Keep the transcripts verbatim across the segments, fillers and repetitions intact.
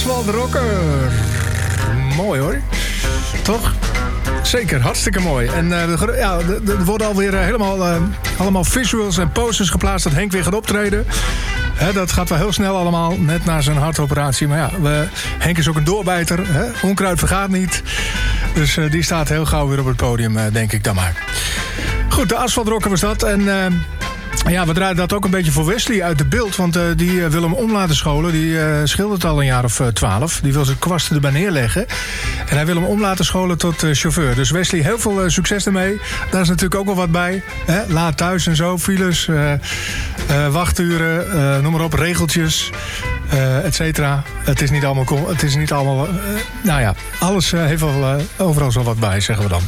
Asphalt Rocker. Mooi hoor. Toch? Zeker, hartstikke mooi. En uh, ja, er worden alweer uh, helemaal uh, allemaal visuals en posters geplaatst dat Henk weer gaat optreden. He, dat gaat wel heel snel allemaal, net na zijn hartoperatie. Maar ja, we, Henk is ook een doorbijter. He? Onkruid vergaat niet. Dus uh, die staat heel gauw weer op het podium, uh, denk ik dan maar. Goed, de Asphalt Rocker was dat. En uh, ja, we draaien dat ook een beetje voor Wesley uit de beeld. Want uh, die uh, wil hem om laten scholen. Die uh, schildert al een jaar of twaalf. Uh, die wil zijn kwasten erbij neerleggen. En hij wil hem om laten scholen tot uh, chauffeur. Dus Wesley, heel veel uh, succes ermee. Daar is natuurlijk ook wel wat bij. Hè? Laat thuis en zo, files, uh, uh, wachturen, uh, noem maar op, regeltjes, uh, et cetera. Het is niet allemaal... Het is niet allemaal uh, nou ja, alles uh, heeft wel uh, overal zo wat bij, zeggen we dan.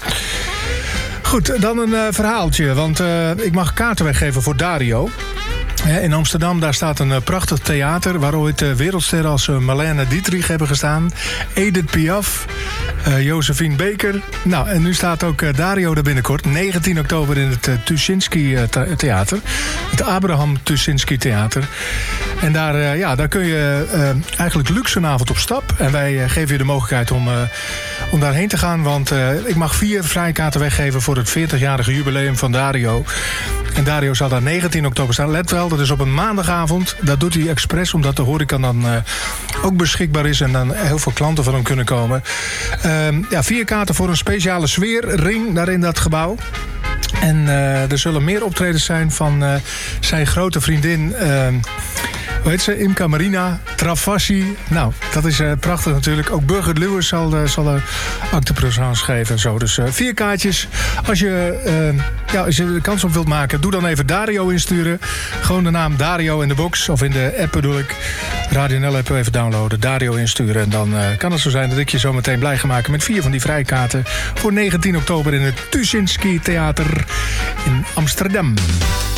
Goed, dan een uh, verhaaltje. Want uh, ik mag kaarten weggeven voor Dario. In Amsterdam, daar staat een uh, prachtig theater... waar ooit uh, wereldsterren als uh, Marlene Dietrich hebben gestaan. Edith Piaf, uh, Josephine Baker. Nou, en nu staat ook uh, Dario er binnenkort. negentien oktober in het uh, Tuschinski uh, Theater. Het Abraham Tuschinski Theater. En daar, uh, ja, daar kun je uh, eigenlijk luxe een avond op stap. En wij uh, geven je de mogelijkheid om, uh, om daarheen te gaan. Want uh, ik mag vier vrijkaarten weggeven... voor het veertigjarige jubileum van Dario. En Dario zal daar negentien oktober staan. Let wel, dat is op een maandagavond. Dat doet hij expres, omdat de horeca dan uh, ook beschikbaar is... en dan heel veel klanten van hem kunnen komen. Uh, ja, vier kaarten voor een speciale sfeerring daar in dat gebouw. En uh, er zullen meer optredens zijn van uh, zijn grote vriendin... Uh, hoe heet ze? Imca Marina, Travassi. Nou, dat is uh, prachtig natuurlijk. Ook Burger Lewis zal, uh, zal er acte présence geven en zo. Dus uh, vier kaartjes. Als je, uh, ja, als je de kans op wilt maken, doe dan even Dario insturen. Gewoon de naam Dario in de box. Of in de app bedoel ik. Radio N L-app even downloaden. Dario insturen. En dan uh, kan het zo zijn dat ik je zo meteen blij ga maken met vier van die vrijkaarten. Voor negentien oktober in het Tuschinski Theater in Amsterdam.